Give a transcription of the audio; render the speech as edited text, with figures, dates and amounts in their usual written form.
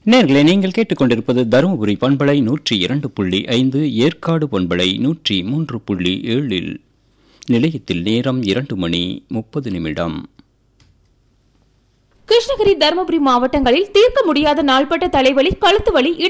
நேயர்களே, நீங்கள் கேட்டுக்கொண்டிருப்பது தருமபுரி பண்பலை 102.5, ஏற்காடு பண்பலை 103.7. நிலையத்தில் நேரம் 2:30. கிருஷ்ணகிரி, தருமபுரி மாவட்டங்களில் தீர்க்க முடியாத நாள்பட்ட தலைவலி, கழுத்து வலி,